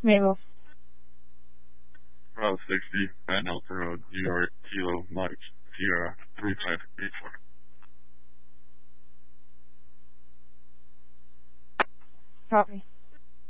Mabel. Route 60, Van Alter Road, New York, Kilo, Mike, Sierra, 3584. Copy.